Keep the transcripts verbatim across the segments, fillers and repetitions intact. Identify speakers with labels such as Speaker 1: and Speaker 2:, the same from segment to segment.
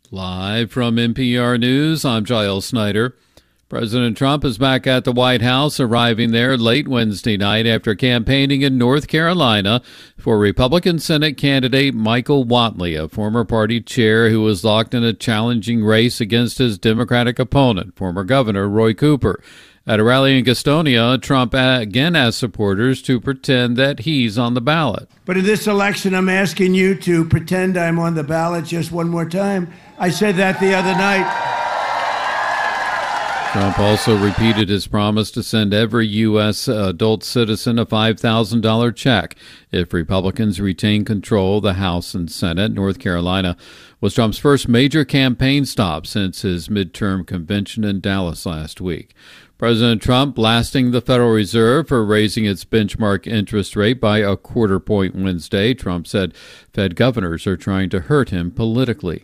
Speaker 1: Live from N P R News, I'm Giles Snyder. President Trump is back at the White House, arriving there late Wednesday night after campaigning in North Carolina for Republican Senate candidate Michael Whatley, a former party chair who was locked in a challenging race against his Democratic opponent, former Governor Roy Cooper. At a rally in Gastonia, Trump again asked supporters to pretend that he's on the ballot.
Speaker 2: But in this election, I'm asking you to pretend I'm on the ballot just one more time. I said that the other night.
Speaker 1: Trump also repeated his promise to send every U S adult citizen a five thousand dollars check if Republicans retain control of the House and Senate. North Carolina was Trump's first major campaign stop since his midterm convention in Dallas last week. President Trump blasting the Federal Reserve for raising its benchmark interest rate by a quarter point Wednesday. Trump said Fed governors are trying to hurt him politically.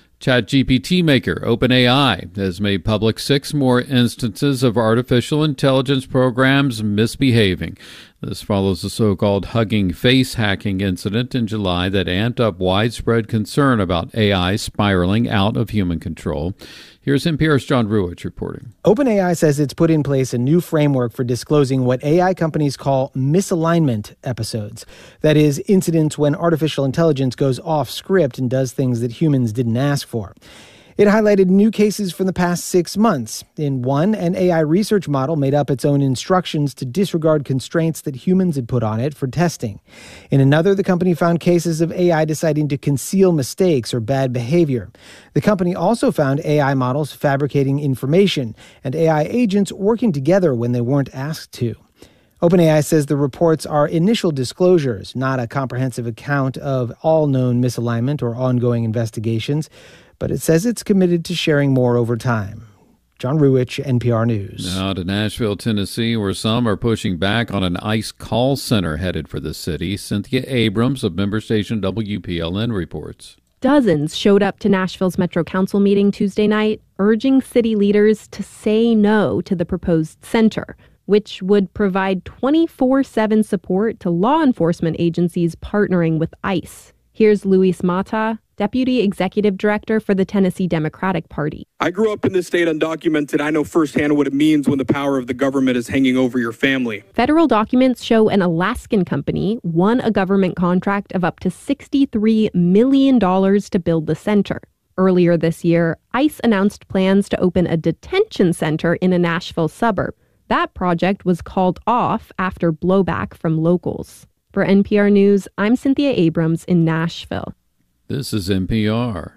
Speaker 1: ChatGPT maker OpenAI has made public six more instances of artificial intelligence programs misbehaving. This follows the so-called Hugging Face hacking incident in July that amped up widespread concern about A I spiraling out of human control. Here's N P R's John Ruwitch reporting.
Speaker 3: OpenAI says it's put in place a new framework for disclosing what A I companies call misalignment episodes. That is, incidents when artificial intelligence goes off script and does things that humans didn't ask for. It highlighted new cases from the past six months. In one, an A I research model made up its own instructions to disregard constraints that humans had put on it for testing. In another, the company found cases of A I deciding to conceal mistakes or bad behavior. The company also found A I models fabricating information and A I agents working together when they weren't asked to. OpenAI says the reports are initial disclosures, not a comprehensive account of all known misalignment or ongoing investigations, but it says it's committed to sharing more over time. John Ruwitch, N P R News.
Speaker 1: Now to Nashville, Tennessee, where some are pushing back on an ICE call center headed for the city. Cynthia Abrams of member station W P L N reports.
Speaker 4: Dozens showed up to Nashville's Metro Council meeting Tuesday night, urging city leaders to say no to the proposed center, which would provide twenty-four seven support to law enforcement agencies partnering with ICE. Here's Luis Mata, Deputy Executive Director for the Tennessee Democratic Party.
Speaker 5: I grew up in this state undocumented. I know firsthand what it means when the power of the government is hanging over your family.
Speaker 4: Federal documents show an Alaskan company won a government contract of up to sixty-three million dollars to build the center. Earlier this year, ICE announced plans to open a detention center in a Nashville suburb. That project was called off after blowback from locals. For N P R News, I'm Cynthia Abrams in Nashville.
Speaker 1: This is N P R.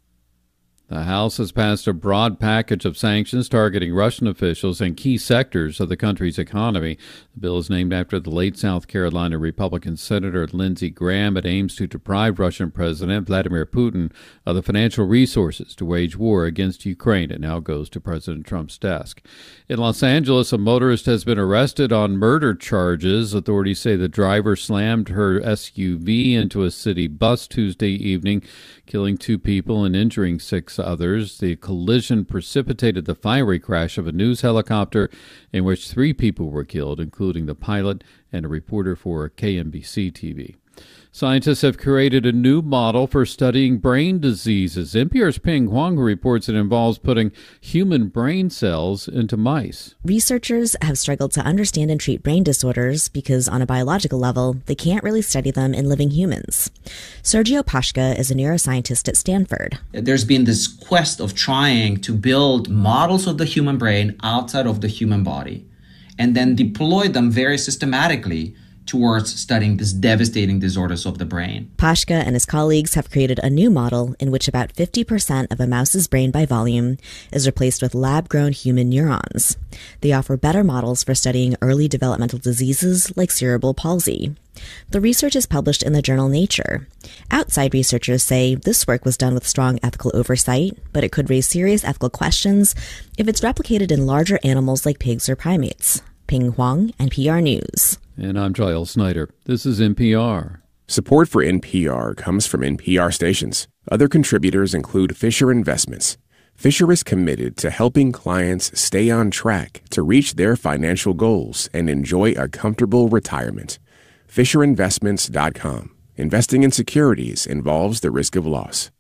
Speaker 1: The House has passed a broad package of sanctions targeting Russian officials and key sectors of the country's economy. The bill is named after the late South Carolina Republican Senator Lindsey Graham. It aims to deprive Russian President Vladimir Putin of the financial resources to wage war against Ukraine. It now goes to President Trump's desk. In Los Angeles, a motorist has been arrested on murder charges. Authorities say the driver slammed her S U V into a city bus Tuesday evening, killing two people and injuring six others. The collision precipitated the fiery crash of a news helicopter in which three people were killed, including the pilot and a reporter for K N B C T V. Scientists have created a new model for studying brain diseases. N P R's Ping Huang reports it involves putting human brain cells into mice.
Speaker 6: Researchers have struggled to understand and treat brain disorders because on a biological level, they can't really study them in living humans. Sergio Pashka is a neuroscientist at Stanford.
Speaker 7: There's been this quest of trying to build models of the human brain outside of the human body and then deploy them very systematically towards studying these devastating disorders of the brain.
Speaker 6: Pashka and his colleagues have created a new model in which about fifty percent of a mouse's brain by volume is replaced with lab-grown human neurons. They offer better models for studying early developmental diseases like cerebral palsy. The research is published in the journal Nature. Outside researchers say this work was done with strong ethical oversight, but it could raise serious ethical questions if it's replicated in larger animals like pigs or primates. Ping Huang, N P R News.
Speaker 1: And I'm Giles Snyder. This is N P R.
Speaker 8: Support for N P R comes from N P R stations. Other contributors include Fisher Investments. Fisher is committed to helping clients stay on track to reach their financial goals and enjoy a comfortable retirement. Fisher Investments dot com. Investing in securities involves the risk of loss.